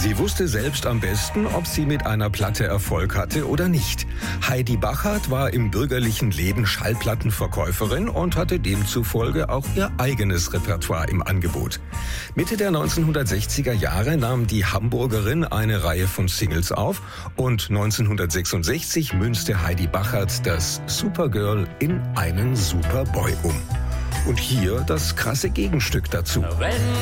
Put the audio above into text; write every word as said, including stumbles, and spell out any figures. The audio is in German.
Sie wusste selbst am besten, ob sie mit einer Platte Erfolg hatte oder nicht. Heidi Bachert war im bürgerlichen Leben Schallplattenverkäuferin und hatte demzufolge auch ihr eigenes Repertoire im Angebot. Mitte der neunzehnhundertsechziger Jahre nahm die Hamburgerin eine Reihe von Singles auf und neunzehnhundertsechsundsechzig münzte Heidi Bachert das Supergirl in einen Superboy um. Und hier das krasse Gegenstück dazu. Wenn